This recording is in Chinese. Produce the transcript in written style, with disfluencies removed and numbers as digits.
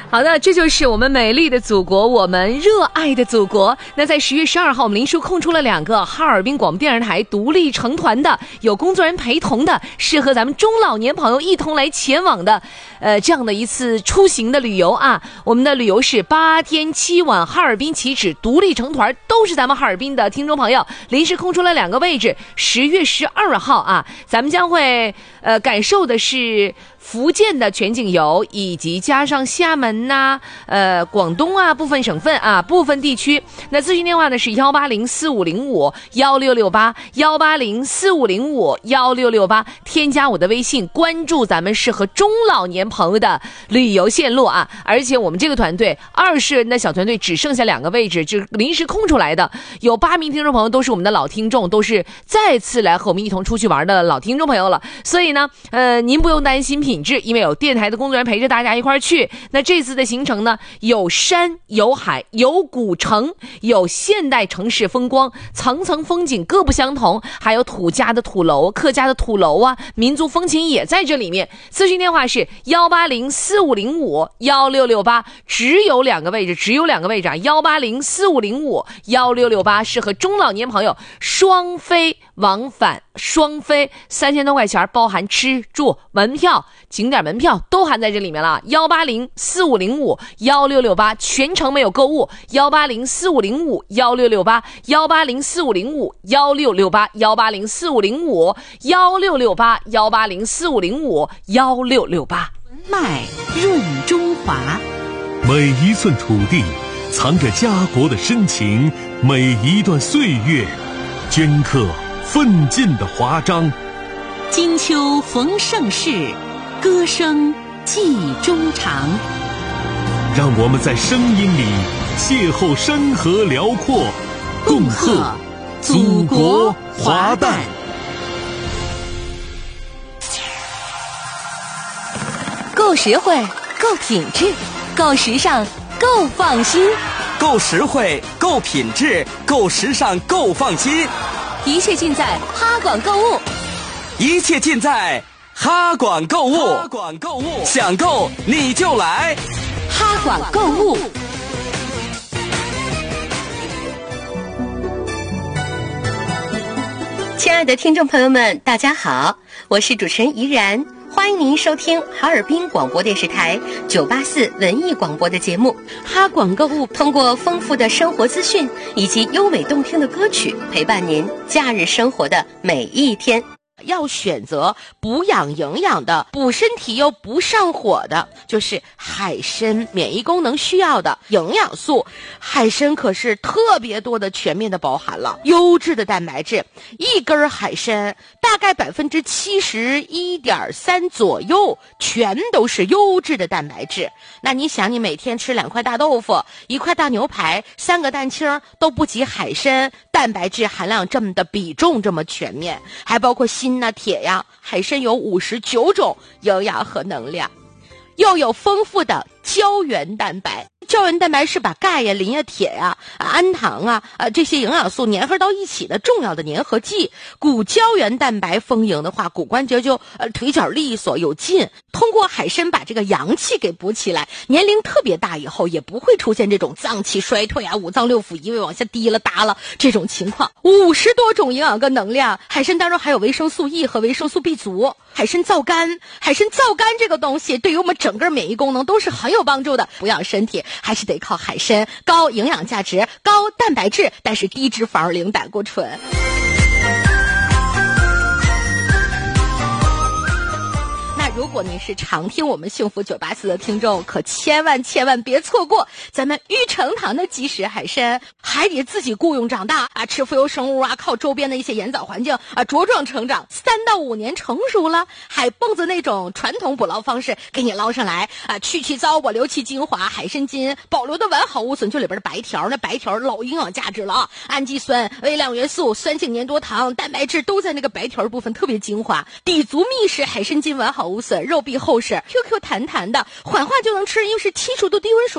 好的，这就是我们美丽的祖国，我们热爱的祖国。那在10月12号，我们林叔空出了2个哈尔滨广播电视台独立成团的，有工作人员陪同的，适合咱们中老年朋友一同来前往的，这样的一次出行的旅游啊。我们的旅游是8天7晚，哈尔滨起止，独立成团，都是咱们哈尔滨的听众朋友。临时空出了2个位置，10月12号啊，咱们将会感受的是福建的全景游，以及加上厦门呐、广东啊部分省份啊部分地区。那咨询电话呢是18045051668，18045051668，添加我的微信，关注咱们适合中老年朋友的旅游线路啊。而且我们这个团队20人的小团队只剩下2个位置，就是临时空出来的，有8名听众朋友都是我们的老听众，都是再次来和我们一同出去玩的老听众朋友了。所以呢您不用担心品质，因为有电台的工作人员陪着大家一块儿去。那这次的行程呢，有山有海有古城，有现代城市风光，层层风景各不相同，还有土家的土楼、客家的土楼啊，民族风情也在这里面。咨询电话是18045051668，只有2个位置，啊，18045051668，适合中老年朋友双飞往返，3000多块钱，包含吃住门票、景点门票都含在这里面了。18045051668，全程没有购物。18045051668，18045051668，18045051668。 脉润中华， 每一寸土地藏着家国的深情，每一段岁月镌刻奋进的华章。 金秋逢盛世，歌声记衷肠。 让我们在声音里邂逅山河辽阔，共贺祖国华诞。 够实惠，够品质，够时尚，够放心。 够实惠，够品质，够时尚，够放心。 一切尽在哈广购物， 一切尽在哈广购物。哈广购物，想购你就来哈广购物。亲爱的听众朋友们，大家好，我是主持人怡然，欢迎您收听哈尔滨广播电视台984文艺广播的节目哈广购物，通过丰富的生活资讯以及优美动听的歌曲，陪伴您假日生活的每一天。 要选择补养营养的，补身体又不上火的，就是海参，免疫功能需要的营养素。海参可是特别多的全面的包含了优质的蛋白质，一根海参大概71.3%左右全都是优质的蛋白质。那你想，你每天吃2块大豆腐、1块大牛排、3个蛋清都不及海参蛋白质含量这么的比重这么全面，还包括锌啊、铁呀。海参有59种营养和能量，又有丰富的胶原蛋白。胶原蛋白是把钙呀、磷呀、铁呀、氨糖啊这些营养素粘合到一起的重要的粘合剂。骨胶原蛋白丰盈的话，骨关节就腿脚利索有劲。通过海参把这个阳气给补起来，年龄特别大以后也不会出现这种脏器衰退啊、五脏六腑一味往下滴了耷了这种情况。50多种营养跟能量，海参当中还有维生素 E 和维生素 B 族。海参皂苷这个东西对于我们整个免疫功能都是很有帮助的。补养身体还是得靠海参，高营养价值，高蛋白质，但是低脂肪、零胆固醇。如果您是常听我们幸福984的听众，可千万别错过咱们玉成堂的即食海参，还得自己雇佣长大啊，吃浮游生物啊，靠周边的一些盐藻环境啊茁壮成长，3到5年成熟了，还蹦着那种传统捕捞方式给你捞上来啊，去其糟粕，留其精华，海参筋保留的完好无损，就里边的白条，那白条老营养价值了啊，氨基酸、微量元素、酸性粘多糖、蛋白质都在那个白条部分特别精华，底足密实，海参筋完好无损，肉壁厚实， QQ 弹弹的，缓化就能吃，因为是7熟度低温熟